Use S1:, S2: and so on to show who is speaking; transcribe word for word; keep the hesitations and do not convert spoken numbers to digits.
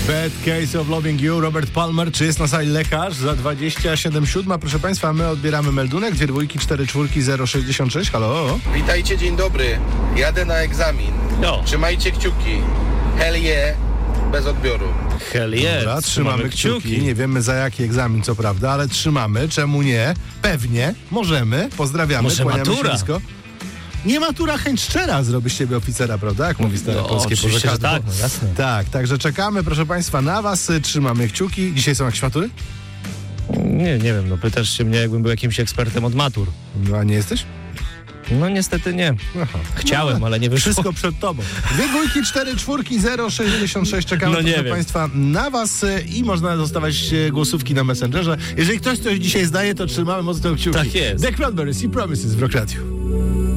S1: Bad Case of Loving You, Robert Palmer. Czy jest na sali lekarz? Za dwadzieścia siedem siódma, proszę państwa, my odbieramy meldunek. Dwie dwójki, cztery czwórki, zero sześćdziesiąt sześć. Halo?
S2: Witajcie, dzień dobry. Jadę na egzamin.
S3: No.
S2: Trzymajcie kciuki. Hell yeah. Bez odbioru.
S3: Hell yeah.
S1: Dobra, trzymamy kciuki. Nie wiemy za jaki egzamin, co prawda, ale trzymamy. Czemu nie? Pewnie. Możemy. Pozdrawiamy.
S3: Może
S1: Kłaniamy
S3: matura?
S1: się nisko. Nie matura, chęć szczera zrobi z ciebie oficera, prawda? Jak mówi stare
S3: No,
S1: polskie
S3: oczywiście, że
S1: porzekadło.
S3: tak, no jasne.
S1: Tak, także czekamy, proszę państwa, na was. Trzymamy kciuki. Dzisiaj są jakieś matury?
S3: Nie, nie wiem, no pytasz się mnie, jakbym był jakimś ekspertem od matur.
S1: No, a nie jesteś?
S3: No niestety nie.
S1: Aha.
S3: Chciałem,
S1: No,
S3: ale nie wyszło.
S1: Wszystko przed tobą. Dwie dwójki, cztery czwórki, zero sześćdziesiąt sześć. Czekamy,
S3: No nie
S1: proszę
S3: wiem.
S1: państwa, na was y, i można dostawać y, głosówki na Messengerze. Jeżeli ktoś coś dzisiaj zdaje, to trzymamy mocno kciuki.
S3: Tak jest.
S1: The Cranberries i Promises w Rock Radio.